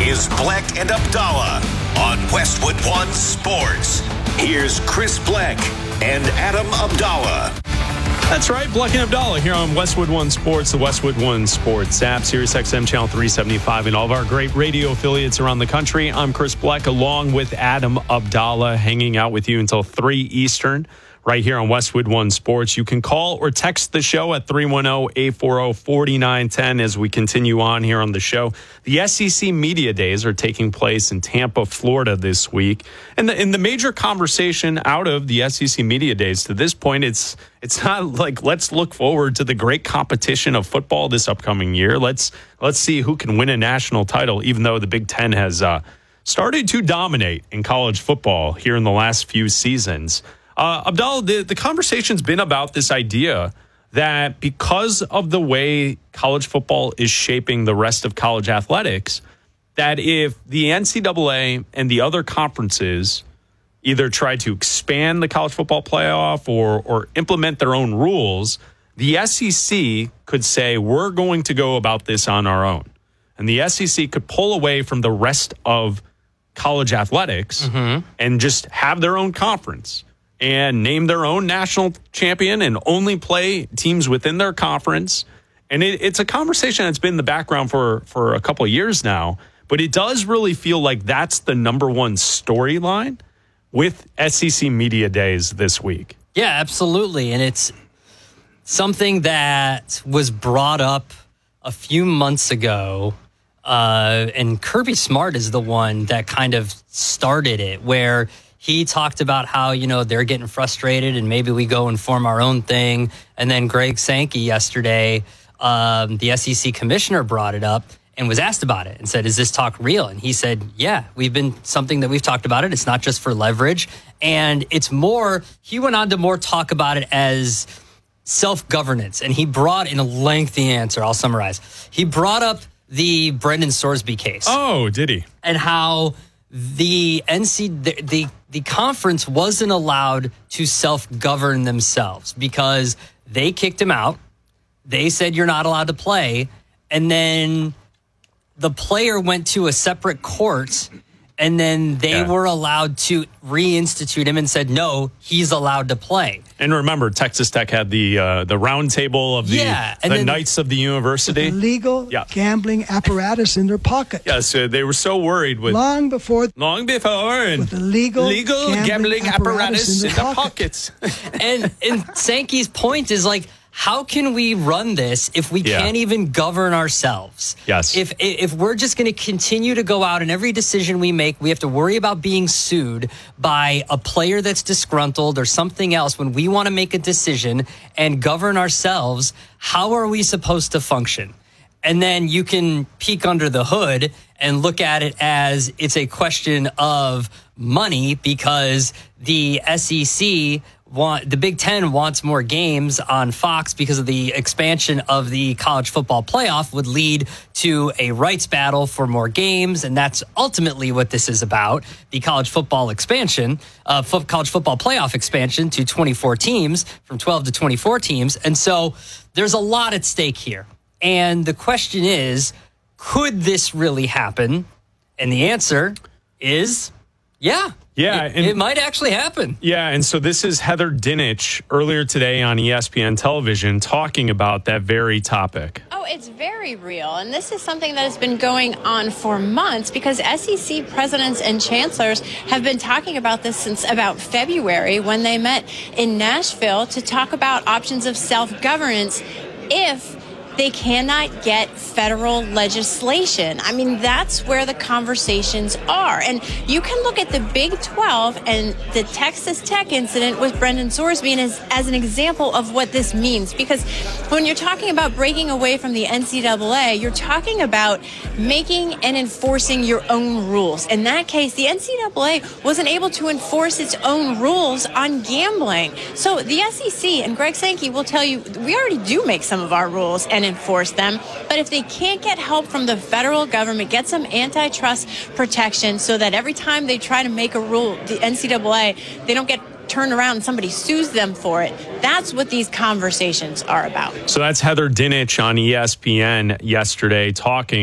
is Bleck and Abdallah on Westwood One Sports. Here's Chris Bleck and Adam Abdallah. That's right, Bleck and Abdallah here on Westwood One Sports, the Westwood One Sports app, Sirius XM Channel 375, and all of our great radio affiliates around the country. I'm Chris Bleck, along with Adam Abdallah, hanging out with you until 3 Eastern, right here on Westwood One Sports. You can call or text the show at 310-840-4910 as we continue on here on the show. The SEC Media Days are taking place in Tampa, Florida this week. And the major conversation out of the SEC Media Days to this point, it's not like let's look forward to the great competition of football this upcoming year. Let's see who can win a national title, even though the Big Ten has started to dominate in college football here in the last few seasons. Abdallah, the conversation's been about this idea that because of the way college football is shaping the rest of college athletics, that if the NCAA and the other conferences either try to expand the college football playoff or implement their own rules, the SEC could say, we're going to go about this on our own. And the SEC could pull away from the rest of college athletics and just have their own conference and name their own national champion and only play teams within their conference. And it's a conversation that's been in the background for a couple of years now, but it does really feel like that's the number one storyline with SEC Media Days this week. Yeah, absolutely. And it's something that was brought up a few months ago. And Kirby Smart is the one that kind of started it, where he talked about how, they're getting frustrated and maybe we go and form our own thing. And then Greg Sankey yesterday, the SEC commissioner, brought it up and was asked about it and said, is this talk real? And he said, yeah, we've talked about it. It's not just for leverage. And it's more, he went on to more talk about it as self-governance. And he brought in a lengthy answer. I'll summarize. He brought up the Brendan Sorsby case. Oh, did he? And how the conference wasn't allowed to self-govern themselves because they kicked him out. They said you're not allowed to play. And then the player went to a separate court, and then they were allowed to reinstitute him and said, no, he's allowed to play. And remember, Texas Tech had the round table of the Knights of the University. The legal gambling apparatus in their pocket. Yeah, so they were so worried with... Long before... And with the legal gambling apparatus in their pockets. And Sankey's point is like, how can we run this if we can't even govern ourselves? Yes. If we're just going to continue to go out and every decision we make, we have to worry about being sued by a player that's disgruntled or something else when we want to make a decision and govern ourselves, how are we supposed to function? And then you can peek under the hood and look at it as it's a question of money because the SEC the Big Ten wants more games on Fox because of the expansion of the college football playoff would lead to a rights battle for more games. And that's ultimately what this is about. The college football expansion, college football playoff expansion to 24 teams from 12 to 24 teams. And so there's a lot at stake here. And the question is, could this really happen? And the answer is, yeah. Yeah, it might actually happen. Yeah, and so this is Heather Dinich earlier today on ESPN television talking about that very topic. Oh, it's very real. And this is something that has been going on for months because SEC presidents and chancellors have been talking about this since about February when they met in Nashville to talk about options of self-governance if they cannot get federal legislation. I mean, that's where the conversations are. And you can look at the Big 12 and the Texas Tech incident with Brendan Sorsby as an example of what this means. Because when you're talking about breaking away from the NCAA, you're talking about making and enforcing your own rules. In that case, the NCAA wasn't able to enforce its own rules on gambling. So the SEC and Greg Sankey will tell you, we already do make some of our rules and enforce them. But if they can't get help from the federal government, get some antitrust protection so that every time they try to make a rule, the NCAA, they don't get turned around and somebody sues them for it. That's what these conversations are about. So that's Heather Dinich on ESPN yesterday talking